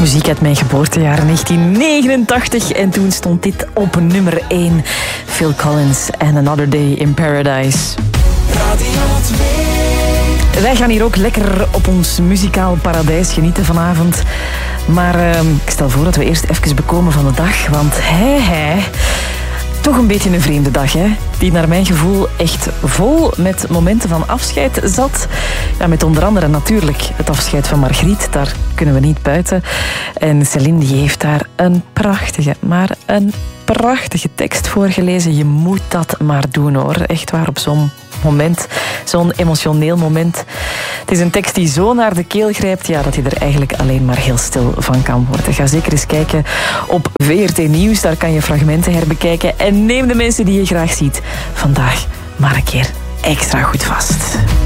Muziek uit mijn geboortejaar 1989 en toen stond dit op nummer 1. Phil Collins en Another Day in Paradise. Radio 2. Wij gaan hier ook lekker op ons muzikaal paradijs genieten vanavond. Maar ik stel voor dat we eerst even bekomen van de dag, want toch een beetje een vreemde dag, hè? Die naar mijn gevoel echt vol met momenten van afscheid zat. Ja, met onder andere natuurlijk het afscheid van Margriet. Daar kunnen we niet buiten. En Céline die heeft daar een prachtige tekst voorgelezen. Je moet dat maar doen, hoor. Echt waar, op zo'n moment, zo'n emotioneel moment. Het is een tekst die zo naar de keel grijpt, ja, dat je er eigenlijk alleen maar heel stil van kan worden. Ga zeker eens kijken op VRT Nieuws, daar kan je fragmenten herbekijken. En neem de mensen die je graag ziet vandaag maar een keer extra goed vast.